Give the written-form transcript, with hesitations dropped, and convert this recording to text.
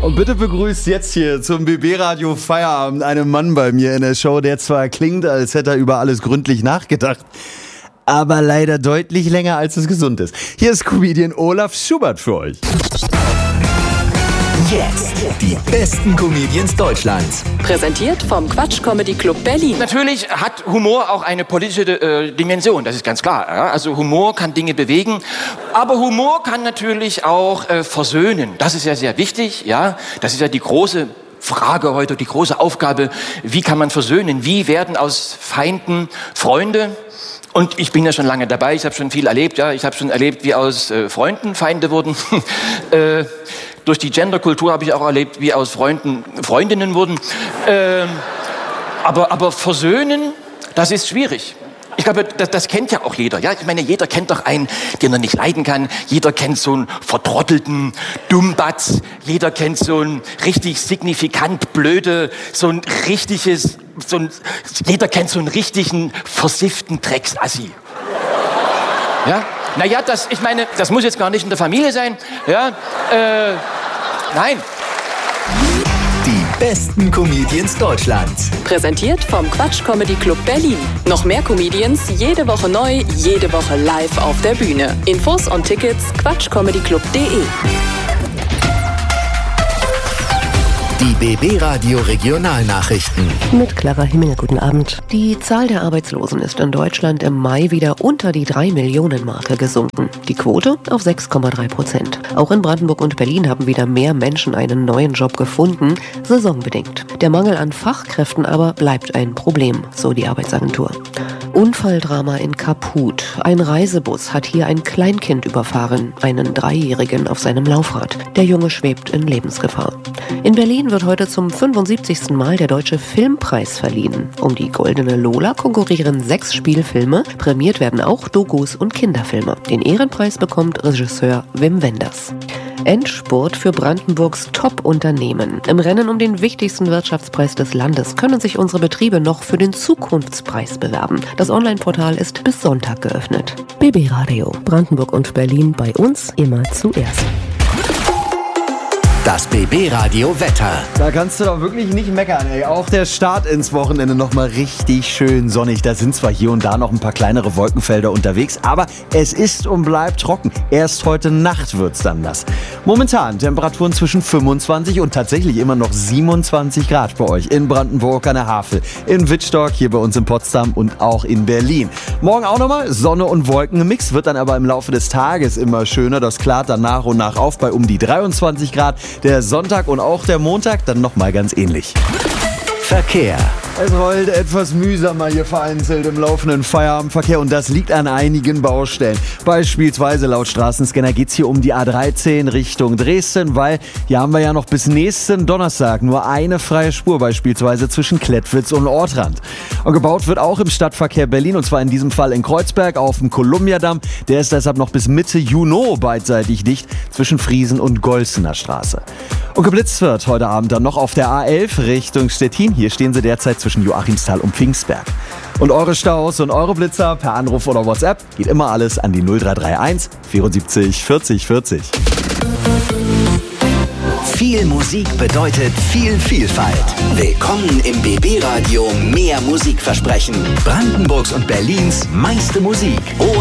Und bitte begrüßt jetzt hier zum BB-Radio Feierabend einen Mann bei mir in der Show, der zwar klingt, als hätte er über alles gründlich nachgedacht, aber leider deutlich länger, als es gesund ist. Hier ist Comedian Olaf Schubert für euch. Jetzt die besten Comedians Deutschlands. Präsentiert vom Quatsch Comedy Club Berlin. Natürlich hat Humor auch eine politische Dimension, das ist ganz klar. Ja? Also Humor kann Dinge bewegen, aber Humor kann natürlich auch versöhnen. Das ist ja sehr wichtig. Ja? Das ist ja die große Frage heute, die große Aufgabe. Wie kann man versöhnen? Wie werden aus Feinden Freunde? Und ich bin ja schon lange dabei, ich habe schon viel erlebt. Ja? Ich habe schon erlebt, wie aus Freunden Feinde wurden. Durch die Genderkultur habe ich auch erlebt, wie aus Freunden Freundinnen wurden. Aber versöhnen, das ist schwierig. Ich glaube, das kennt ja auch jeder. Ja? Ich meine, jeder kennt doch einen, den er nicht leiden kann. Jeder kennt so einen vertrottelten Dummbatz. Jeder kennt so einen richtig signifikant blöde, jeder kennt so einen richtigen versifften Drecksassi. Ja? Naja, das muss jetzt gar nicht in der Familie sein. Ja? Nein. Die besten Comedians Deutschlands. Präsentiert vom Quatsch Comedy Club Berlin. Noch mehr Comedians, jede Woche neu, jede Woche live auf der Bühne. Infos und Tickets quatschcomedyclub.de. Die BB-Radio Regionalnachrichten. Mit Clara Himmel, guten Abend. Die Zahl der Arbeitslosen ist in Deutschland im Mai wieder unter die 3-Millionen-Marke gesunken. Die Quote auf 6,3%. Auch in Brandenburg und Berlin haben wieder mehr Menschen einen neuen Job gefunden, saisonbedingt. Der Mangel an Fachkräften aber bleibt ein Problem, so die Arbeitsagentur. Unfalldrama in Kaput. Ein Reisebus hat hier ein Kleinkind überfahren, einen 3-Jährigen auf seinem Laufrad. Der Junge schwebt in Lebensgefahr. In Berlin wird heute zum 75. Mal der Deutsche Filmpreis verliehen. Um die Goldene Lola konkurrieren 6 Spielfilme. Prämiert werden auch Dokus und Kinderfilme. Den Ehrenpreis bekommt Regisseur Wim Wenders. Endspurt für Brandenburgs Top-Unternehmen. Im Rennen um den wichtigsten Wirtschaftspreis des Landes können sich unsere Betriebe noch für den Zukunftspreis bewerben. Das Online-Portal ist bis Sonntag geöffnet. BB Radio, Brandenburg und Berlin, bei uns immer zuerst. Das BB-Radio Wetter. Da kannst du doch wirklich nicht meckern, ey. Auch der Start ins Wochenende nochmal richtig schön sonnig. Da sind zwar hier und da noch ein paar kleinere Wolkenfelder unterwegs, aber es ist und bleibt trocken. Erst heute Nacht wird's dann nass. Momentan Temperaturen zwischen 25 und tatsächlich immer noch 27 Grad bei euch. In Brandenburg an der Havel, in Wittstock, hier bei uns in Potsdam und auch in Berlin. Morgen auch nochmal Sonne und Wolken im Mix, wird dann aber im Laufe des Tages immer schöner. Das klart dann nach und nach auf bei um die 23 Grad. Der Sonntag und auch der Montag dann nochmal ganz ähnlich. Verkehr. Es rollt etwas mühsamer hier vereinzelt im laufenden Feierabendverkehr und das liegt an einigen Baustellen. Beispielsweise laut Straßenscanner geht es hier um die A13 Richtung Dresden, weil hier haben wir ja noch bis nächsten Donnerstag nur eine freie Spur, beispielsweise zwischen Klettwitz und Ortrand. Und gebaut wird auch im Stadtverkehr Berlin und zwar in diesem Fall in Kreuzberg auf dem Kolumbiadamm. Der ist deshalb noch bis Mitte Juni beidseitig dicht zwischen Friesen und Golzener Straße. Und geblitzt wird heute Abend dann noch auf der A11 Richtung Stettin. Hier stehen sie derzeit zwischen Joachimsthal und Pfingstberg. Und eure Staus und eure Blitzer per Anruf oder WhatsApp geht immer alles an die 0331 74 40 40. Viel Musik bedeutet viel Vielfalt. Willkommen im BB-Radio Mehr Musikversprechen. Brandenburgs und Berlins meiste Musik.